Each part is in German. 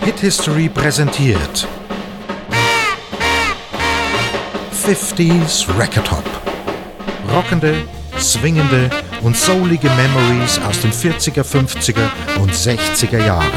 Hit History präsentiert 50s Record Hop. Rockende, swingende und soulige Memories aus den 40er, 50er und 60er Jahren.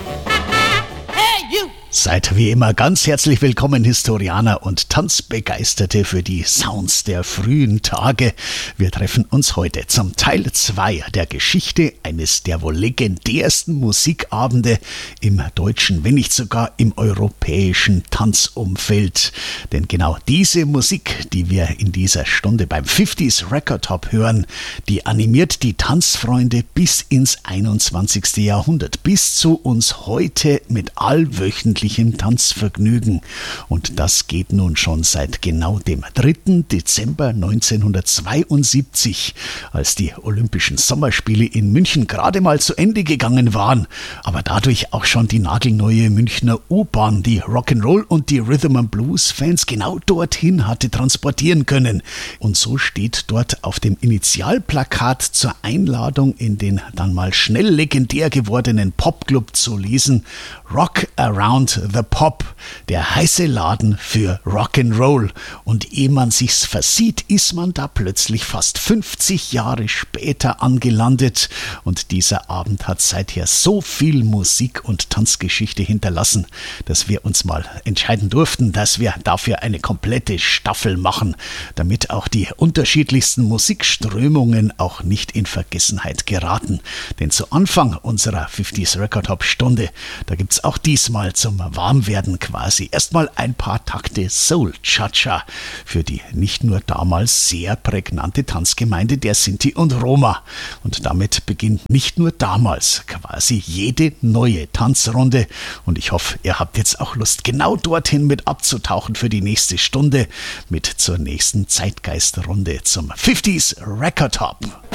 Seid wie immer ganz herzlich willkommen, Historianer und Tanzbegeisterte, für die Sounds der frühen Tage. Wir treffen uns heute zum Teil 2 der Geschichte eines der wohl legendärsten Musikabende im deutschen, wenn nicht sogar im europäischen Tanzumfeld. Denn genau diese Musik, die wir in dieser Stunde beim 50s Record Hop hören, die animiert die Tanzfreunde bis ins 21. Jahrhundert, bis zu uns heute mit allwöchentlichem Tanzvergnügen. Und das geht nun schon seit genau dem 3. Dezember 1972, als die Olympischen Sommerspiele in München gerade mal zu Ende gegangen waren, aber dadurch auch schon die nagelneue Münchner U-Bahn die Rock'n'Roll und die Rhythm and Blues Fans genau dorthin hatte transportieren können. Und so steht dort auf dem Initialplakat zur Einladung in den dann mal schnell legendär gewordenen Popclub zu lesen: Rock Around the Pop, der heiße Laden für Rock'n'Roll. Und ehe man sich's versieht, ist man da plötzlich fast 50 Jahre später angelandet. Und dieser Abend hat seither so viel Musik- und Tanzgeschichte hinterlassen, dass wir uns mal entscheiden durften, dass wir dafür eine komplette Staffel machen, damit auch die unterschiedlichsten Musikströmungen auch nicht in Vergessenheit geraten. Denn zu Anfang unserer 50s Record Hop Stunde, da gibt's auch diesmal zum Warmwerden quasi erstmal ein paar Takte Soul Cha-Cha für die nicht nur damals sehr prägnante Tanzgemeinde der Sinti und Roma. Und damit beginnt nicht nur damals quasi jede neue Tanzrunde. Und ich hoffe, ihr habt jetzt auch Lust, genau dorthin mit abzutauchen für die nächste Stunde, mit zur nächsten Zeitgeistrunde zum 50s Record Hop.